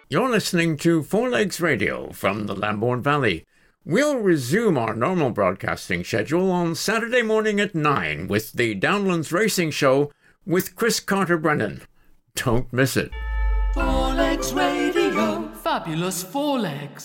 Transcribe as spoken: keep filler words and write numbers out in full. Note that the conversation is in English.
You're listening to Four Legs Radio from the Lambourne Valley. We'll resume our normal broadcasting schedule on Saturday morning at nine with the Downlands Racing Show with Chris Carter-Brennan. Don't miss it. Four Legs Radio. Fabulous Four Legs.